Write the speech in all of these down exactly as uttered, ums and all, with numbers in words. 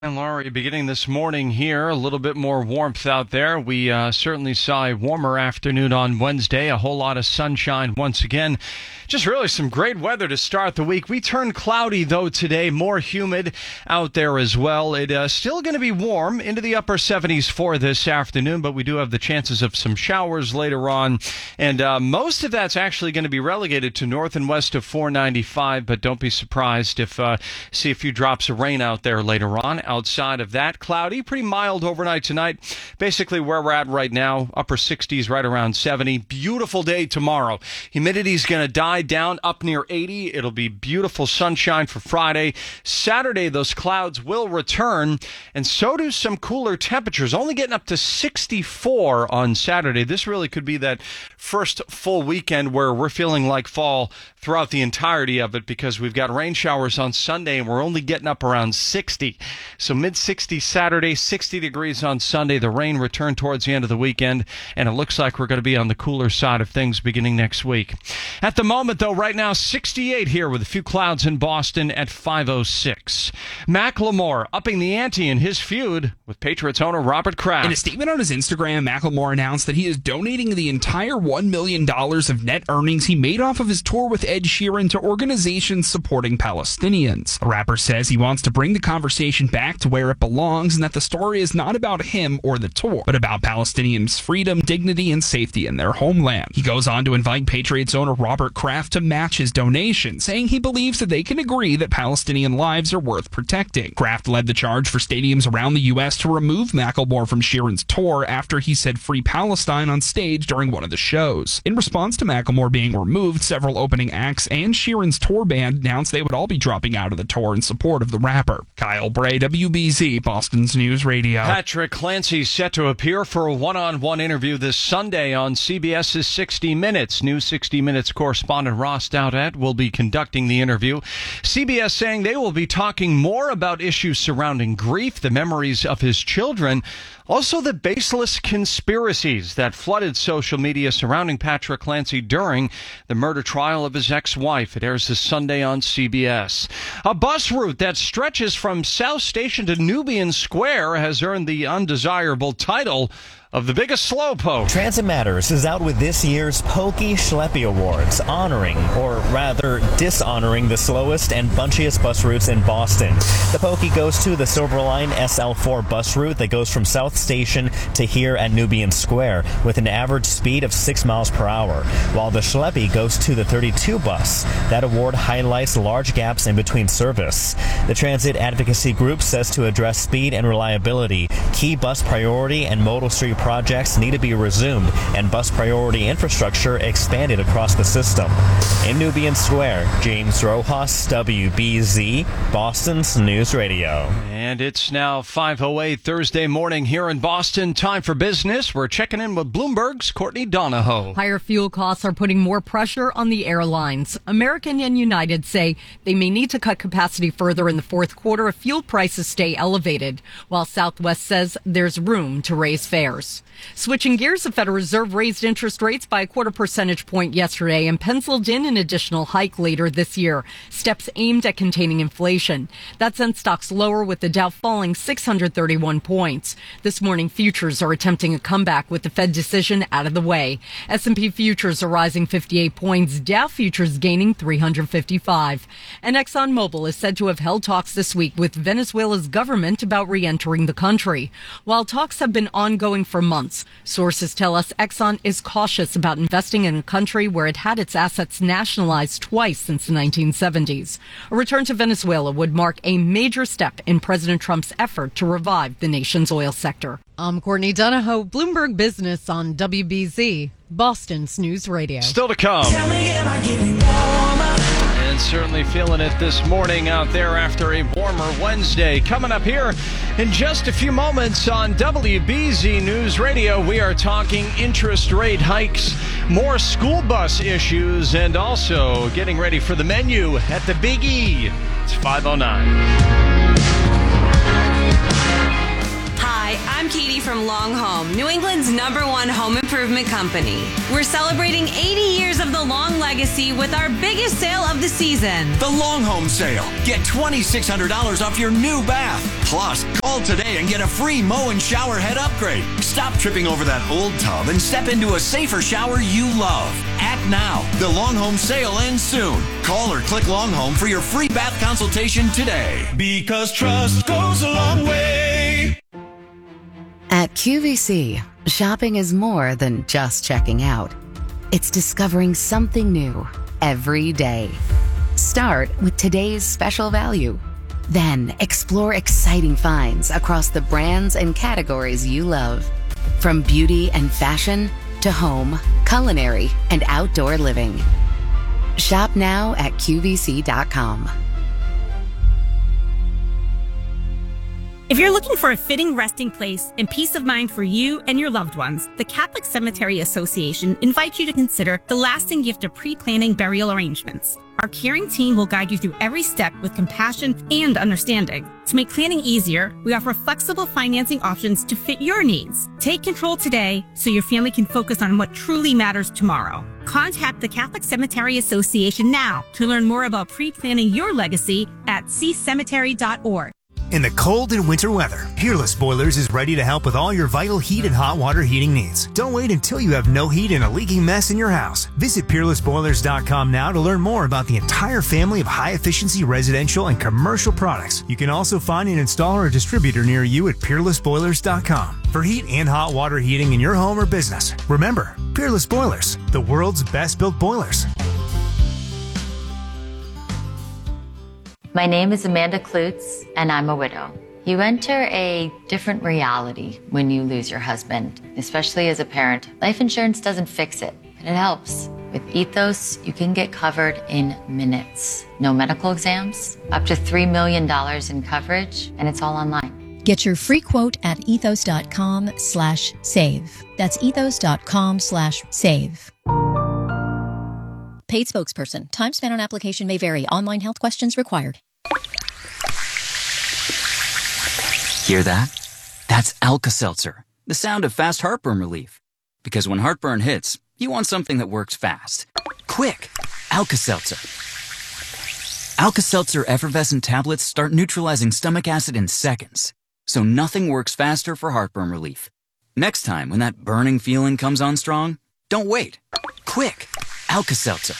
And Laurie, beginning this morning here, a little bit more warmth out there. We uh, certainly saw a warmer afternoon on Wednesday, a whole lot of sunshine once again. Just really some great weather to start the week. We turned cloudy, though, today, more humid out there as well. It's uh, still going to be warm into the upper seventies for this afternoon, but we do have the chances of some showers later on. And uh, most of that's actually going to be relegated to north and west of four ninety-five, but don't be surprised if uh, see a few drops of rain out there later on. Outside of that, cloudy, pretty mild overnight tonight. Basically where we're at right now, upper sixties, right around seventy. Beautiful day tomorrow. Humidity's going to die down up near eighty. It'll be beautiful sunshine for Friday. Saturday, those clouds will return, and so do some cooler temperatures, only getting up to sixty-four on Saturday. This really could be that first full weekend where we're feeling like fall throughout the entirety of it, because we've got rain showers on Sunday and we're only getting up around sixty. So mid sixties Saturday, sixty degrees on Sunday. The rain returned towards the end of the weekend, and it looks like we're going to be on the cooler side of things beginning next week. At the moment, though, right now, sixty-eight here with a few clouds in Boston at five oh six. Macklemore upping the ante in his feud with Patriots owner Robert Kraft. In a statement on his Instagram, Macklemore announced that he is donating the entire one million dollars of net earnings he made off of his tour with Ed Sheeran to organizations supporting Palestinians. The rapper says he wants to bring the conversation back to where it belongs, and that the story is not about him or the tour, but about Palestinians' freedom, dignity, and safety in their homeland. He goes on to invite Patriots owner Robert Kraft to match his donation, saying he believes that they can agree that Palestinian lives are worth protecting. Kraft led the charge for stadiums around the U S to remove Macklemore from Sheeran's tour after he said "Free Palestine" on stage during one of the shows. In response to Macklemore being removed, several opening acts and Sheeran's tour band announced they would all be dropping out of the tour in support of the rapper. Kyle Bray, W B Z, Boston's News Radio. Patrick Clancy set to appear for a one-on-one interview this Sunday on CBS's sixty minutes. New sixty minutes correspondent Ross Dowdett will be conducting the interview. C B S saying they will be talking more about issues surrounding grief, the memories of his children, also the baseless conspiracies that flooded social media surrounding Patrick Clancy during the murder trial of his ex-wife. It airs this Sunday on C B S. A bus route that stretches from South Station to Nubian Square has earned the undesirable title of the biggest slowpoke. Transit Matters is out with this year's Pokey Schleppy Awards, honoring, or rather dishonoring, the slowest and bunchiest bus routes in Boston. The Pokey goes to the Silverline S L four bus route that goes from South Station to here at Nubian Square with an average speed of six miles per hour, while the Schleppy goes to the thirty-two bus. That award highlights large gaps in between service. The Transit Advocacy Group says to address speed and reliability, key bus priority and modal street projects need to be resumed and bus priority infrastructure expanded across the system. In Nubian Square, James Rojas, W B Z, Boston's News Radio. And it's now five oh eight Thursday morning here in Boston. Time for business. We're checking in with Bloomberg's Courtney Donahoe. Higher fuel costs are putting more pressure on the airlines. American and United say they may need to cut capacity further in the fourth quarter if fuel prices stay elevated, while Southwest says there's room to raise fares. Switching gears, the Federal Reserve raised interest rates by a quarter percentage point yesterday and penciled in an additional hike later this year, steps aimed at containing inflation. That sent stocks lower, with the Dow falling six hundred thirty-one points. This morning, futures are attempting a comeback with the Fed decision out of the way. S and P futures are rising fifty-eight points, Dow futures gaining three hundred fifty-five. And ExxonMobil is said to have held talks this week with Venezuela's government about re-entering the country. While talks have been ongoing for months, sources tell us Exxon is cautious about investing in a country where it had its assets nationalized twice since the nineteen seventies. A return to Venezuela would mark a major step in President Trump's effort to revive the nation's oil sector. I'm Courtney Donahoe, Bloomberg Business on W B Z, Boston's News Radio. Still to come. Tell me, am I getting warmer? And certainly feeling it this morning out there after a warmer Wednesday. Coming up here in just a few moments on W B Z News Radio, we are talking interest rate hikes, more school bus issues, and also getting ready for the menu at the Big E. It's five oh nine. Hi, I'm Katie from Long Home. Home, New England's number one home improvement company. We're celebrating eighty years of the Long legacy with our biggest sale of the season. The Long Home Sale. Get twenty-six hundred dollars off your new bath. Plus, call today and get a free mow and shower head upgrade. Stop tripping over that old tub and step into a safer shower you love. Act now. The Long Home Sale ends soon. Call or click Long Home for your free bath consultation today. Because trust goes a long way. At Q V C, shopping is more than just checking out. It's discovering something new every day. Start with today's special value. Then explore exciting finds across the brands and categories you love. From beauty and fashion to home, culinary, and outdoor living. Shop now at Q V C dot com. If you're looking for a fitting resting place and peace of mind for you and your loved ones, the Catholic Cemetery Association invites you to consider the lasting gift of pre-planning burial arrangements. Our caring team will guide you through every step with compassion and understanding. To make planning easier, we offer flexible financing options to fit your needs. Take control today so your family can focus on what truly matters tomorrow. Contact the Catholic Cemetery Association now to learn more about pre-planning your legacy at c cemetery dot org. In the cold and winter weather, Peerless Boilers is ready to help with all your vital heat and hot water heating needs. Don't wait until you have no heat and a leaking mess in your house. Visit peerless boilers dot com now to learn more about the entire family of high-efficiency residential and commercial products. You can also find an installer or distributor near you at peerless boilers dot com for heat and hot water heating in your home or business. Remember, Peerless Boilers, the world's best-built boilers. My name is Amanda Klutz, and I'm a widow. You enter a different reality when you lose your husband, especially as a parent. Life insurance doesn't fix it, but it helps. With Ethos, you can get covered in minutes. No medical exams, up to three million dollars in coverage, and it's all online. Get your free quote at ethos dot com slash save. That's ethos dot com slash save. Paid spokesperson. Time spent on application may vary. Online health questions required. Hear that? That's Alka-Seltzer, the sound of fast heartburn relief. Because when heartburn hits, you want something that works fast. Quick! Alka-Seltzer. Alka-Seltzer effervescent tablets start neutralizing stomach acid in seconds. So nothing works faster for heartburn relief. Next time when that burning feeling comes on strong, don't wait. Quick! Alka-Seltzer.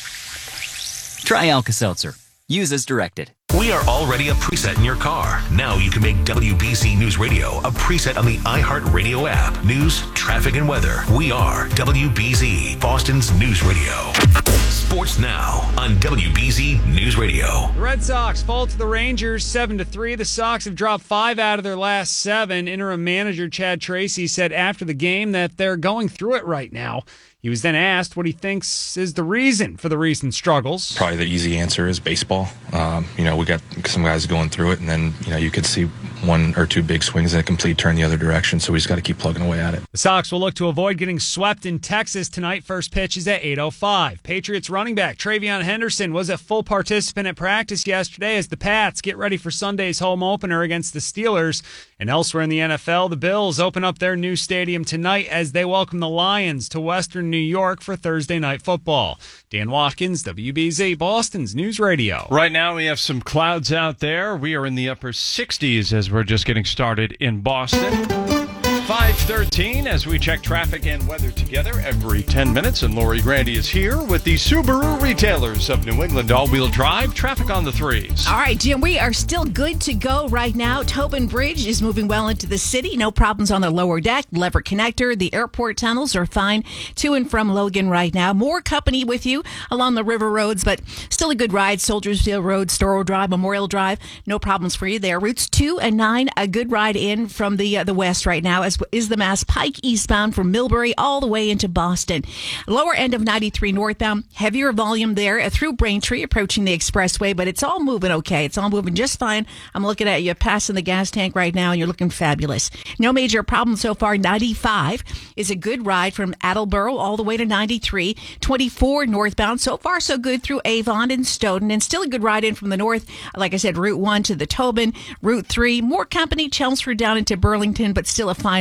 Try Alka-Seltzer. Use as directed. We are already a preset in your car. Now you can make W B Z News Radio a preset on the iHeartRadio app. News, traffic, and weather. We are W B Z, Boston's news radio. Sports now on W B Z News Radio. The Red Sox fall to the Rangers seven to three. The Sox have dropped five out of their last seven. Interim manager Chad Tracy said after the game that they're going through it right now. He was then asked what he thinks is the reason for the recent struggles. Probably the easy answer is baseball. Um, you know, we got some guys going through it, and then, you know, you could see one or two big swings and a complete turn the other direction, so we just got to keep plugging away at it. The Sox will look to avoid getting swept in Texas tonight. First pitch is at eight oh five. Patriots running back Travion Henderson was a full participant at practice yesterday as the Pats get ready for Sunday's home opener against the Steelers. And elsewhere in the N F L, the Bills open up their new stadium tonight as they welcome the Lions to Western New York for Thursday Night Football. Dan Watkins, W B Z, Boston's News Radio. Right now we have some clouds out there. We are in the upper sixties as we're just getting started in Boston. five thirteen as we check traffic and weather together every ten minutes. And Lori Grandy is here with the Subaru retailers of New England all-wheel drive. Traffic on the threes. All right, Jim, we are still good to go right now. Tobin Bridge is moving well into the city. No problems on the lower deck. Lever Connector, the airport tunnels are fine to and from Logan right now. More company with you along the river roads, but still a good ride. Soldiersville Road, Storrow Drive, Memorial Drive, no problems for you there. Routes two and nine, a good ride in from the uh, the west right now, as is the Mass Pike eastbound from Millbury all the way into Boston. Lower end of ninety-three northbound, heavier volume there uh, through Braintree, approaching the expressway, but it's all moving okay. It's all moving just fine. I'm looking at you passing the gas tank right now, and you're looking fabulous. No major problem so far. ninety-five is a good ride from Attleboro all the way to ninety-three. twenty-four northbound, so far so good through Avon and Stoughton, and still a good ride in from the north. Like I said, Route one to the Tobin, Route three, more company, Chelmsford down into Burlington, but still a fine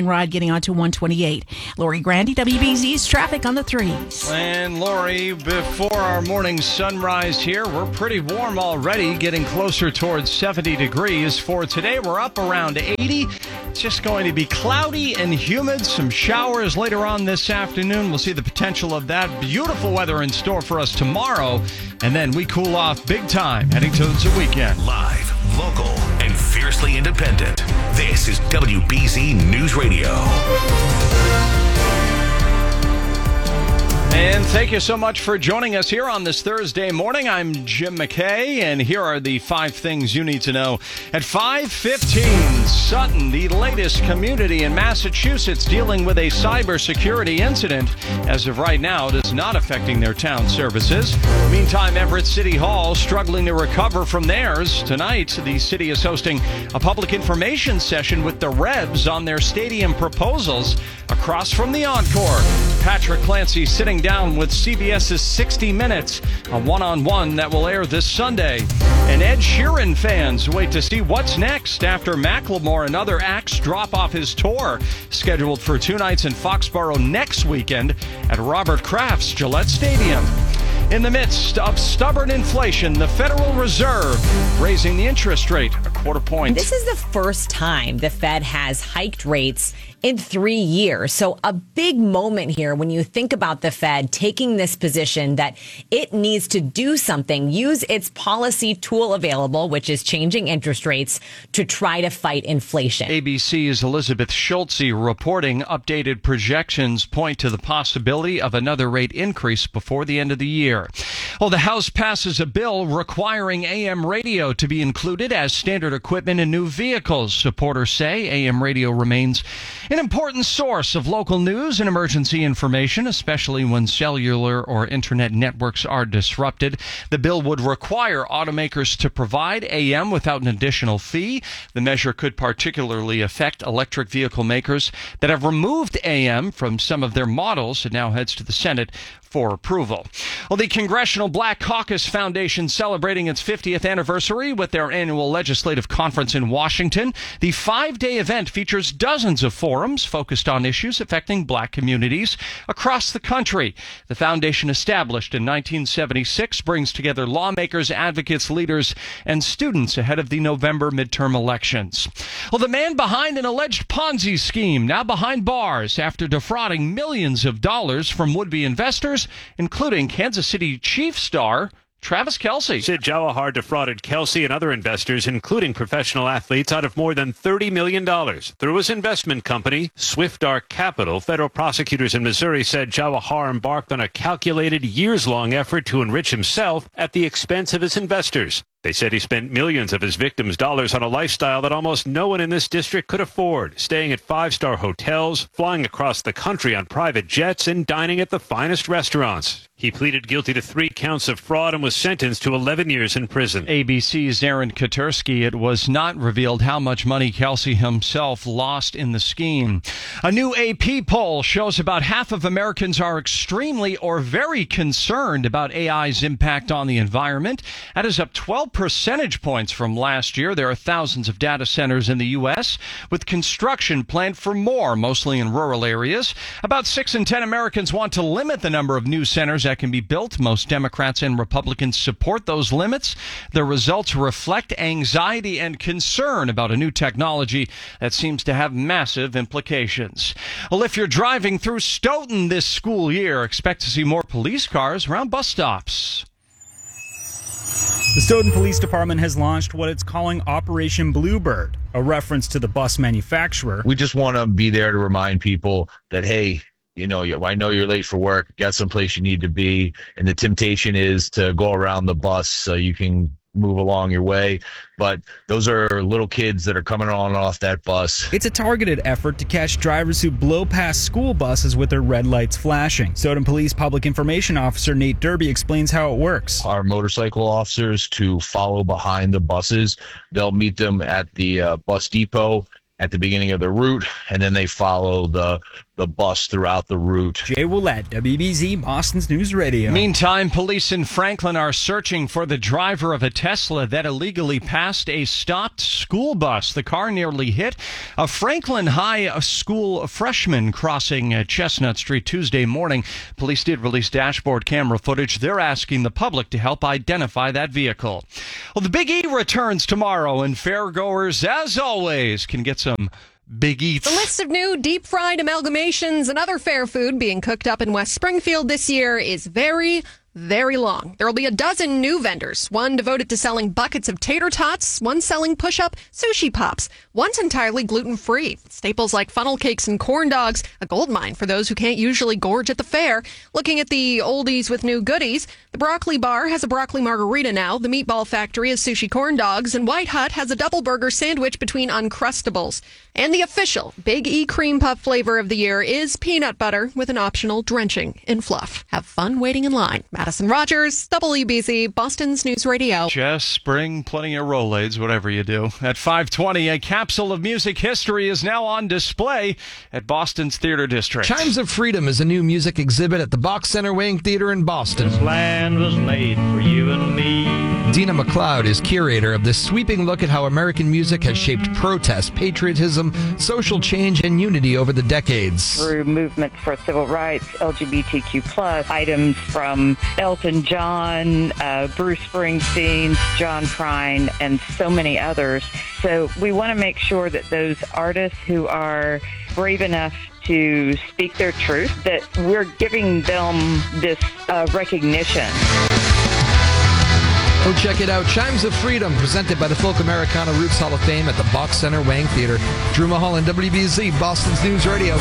ride getting onto one twenty-eight. Lori Grandy, W B Z's traffic on the threes. And Lori, before our morning sunrise here, we're pretty warm already, getting closer towards seventy degrees. For today, we're up around eighty. It's just going to be cloudy and humid. Some showers later on this afternoon. We'll see the potential of that. Beautiful weather in store for us tomorrow. And then we cool off big time heading towards the weekend. Live, local, and fiercely independent. This is W B Z News Radio. And thank you so much for joining us here on this Thursday morning. I'm Jim McKay, and here are the five things you need to know. At five fifteen, Sutton, the latest community in Massachusetts dealing with a cybersecurity incident. As of right now, it is not affecting their town services. Meantime, Everett City Hall struggling to recover from theirs. Tonight, the city is hosting a public information session with the Revs on their stadium proposals across from the Encore. Patrick Clancy sitting down with C B S's sixty minutes, a one-on-one that will air this Sunday. And Ed Sheeran fans wait to see what's next after Macklemore and other acts drop off his tour, scheduled for two nights in Foxborough next weekend at Robert Kraft's Gillette Stadium. In the midst of stubborn inflation, the Federal Reserve raising the interest rate a quarter point. This is the first time the Fed has hiked rates in three years. So a big moment here when you think about the Fed taking this position that it needs to do something, use its policy tool available, which is changing interest rates, to try to fight inflation. A B C's Elizabeth Schultze reporting updated projections point to the possibility of another rate increase before the end of the year. Well, the House passes a bill requiring A M radio to be included as standard equipment in new vehicles. Supporters say A M radio remains an important source of local news and emergency information, especially when cellular or internet networks are disrupted. The bill would require automakers to provide A M without an additional fee. The measure could particularly affect electric vehicle makers that have removed A M from some of their models. It now heads to the Senate for approval. Well, the Congressional Black Caucus Foundation celebrating its fiftieth anniversary with their annual legislative conference in Washington. The five-day event features dozens of forums focused on issues affecting black communities across the country. The foundation, established in nineteen seventy-six, brings together lawmakers, advocates, leaders, and students ahead of the November midterm elections. Well, the man behind an alleged Ponzi scheme now behind bars after defrauding millions of dollars from would-be investors, including Kansas City Chiefs star Travis Kelce. Sid Jawahar defrauded Kelce and other investors, including professional athletes, out of more than thirty million dollars. Through his investment company, Swift Arc Capital, federal prosecutors in Missouri said Jawahar embarked on a calculated, years-long effort to enrich himself at the expense of his investors. They said he spent millions of his victims' dollars on a lifestyle that almost no one in this district could afford, staying at five-star hotels, flying across the country on private jets, and dining at the finest restaurants. He pleaded guilty to three counts of fraud and was sentenced to eleven years in prison. A B C's Aaron Katersky. It was not revealed how much money Kelce himself lost in the scheme. A new A P poll shows about half of Americans are extremely or very concerned about A I's impact on the environment. That is up twelve percentage points from last year. There are thousands of data centers in the U S, with construction planned for more, mostly in rural areas. About six in ten Americans want to limit the number of new centers that can be built. Most Democrats and Republicans support those limits. The results reflect anxiety and concern about a new technology that seems to have massive implications. Well, if you're driving through Stoughton this school year, expect to see more police cars around bus stops. The Stoughton Police Department has launched what it's calling Operation Bluebird, a reference to the bus manufacturer. We just want to be there to remind people that, hey, you know, I know you're late for work, got someplace you need to be, and the temptation is to go around the bus so you can move along your way. But those are little kids that are coming on and off that bus. It's a targeted effort to catch drivers who blow past school buses with their red lights flashing. Stoughton Police Public Information Officer Nate Derby explains how it works. Our motorcycle officers to follow behind the buses. They'll meet them at the uh, bus depot at the beginning of the route, and then they follow the the bus throughout the route. Jay Willett, W B Z, Boston's News Radio. Meantime, police in Franklin are searching for the driver of a Tesla that illegally passed a stopped school bus. The car nearly hit a Franklin High School freshman crossing Chestnut Street Tuesday morning. Police did release dashboard camera footage. They're asking the public to help identify that vehicle. Well, the Big E returns tomorrow, and fairgoers, as always, can get some big eats. The list of new deep-fried amalgamations and other fair food being cooked up in West Springfield this year is very, very long. There will be a dozen new vendors, one devoted to selling buckets of tater tots, one selling push-up sushi pops, one's entirely gluten-free. Staples like funnel cakes and corn dogs, a goldmine for those who can't usually gorge at the fair. Looking at the oldies with new goodies, the Broccoli Bar has a broccoli margarita now, the Meatball Factory has sushi corn dogs, and White Hut has a double burger sandwich between Uncrustables. And the official Big E cream puff flavor of the year is peanut butter with an optional drenching in fluff. Have fun waiting in line. Madison Rogers, W B C, Boston's News Radio. Just bring plenty of Rolaids, whatever you do. At five twenty, a capsule of music history is now on display at Boston's Theater District. Chimes of Freedom is a new music exhibit at the Box Center Wing Theater in Boston. This land was made for you and me. Dina McLeod is curator of this sweeping look at how American music has shaped protest, patriotism, social change, and unity over the decades. Through movements for civil rights, L G B T Q plus, items from Elton John, uh, Bruce Springsteen, John Prine, and so many others. So we want to make sure that those artists who are brave enough to speak their truth, that we're giving them this uh, recognition. Go check it out. Chimes of Freedom, presented by the Folk Americana Roots Hall of Fame at the Box Center Wang Theater. Drew Mulholland, W B Z, Boston's News Radio.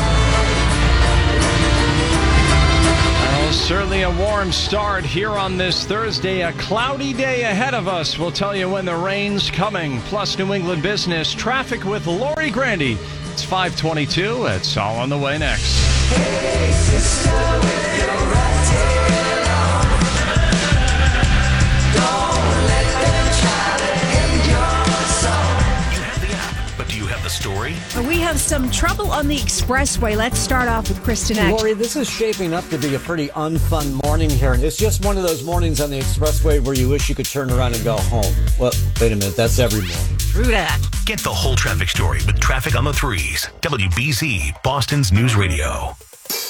Well, certainly a warm start here on this Thursday. A cloudy day ahead of us. We'll tell you when the rain's coming. Plus New England business, traffic with Lori Grandy. It's five twenty-two. It's all on the way next. Hey, sister, with your right tail on. Don't let them try to end your song. You have the app, but do you have the story? We have some trouble on the expressway. Let's start off with Kristen Eck. Lori, this is shaping up to be a pretty unfun morning here. It's just one of those mornings on the expressway where you wish you could turn around and go home. Well, wait a minute. That's every morning. True that. Get the whole traffic story with Traffic on the Threes. W B Z, Boston's News Radio.